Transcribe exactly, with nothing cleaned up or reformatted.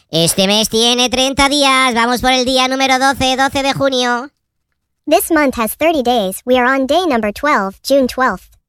Este mes tiene treinta días. Vamos por el día número doce, doce de junio. This month has thirty days. We are on day number twelve, June twelfth.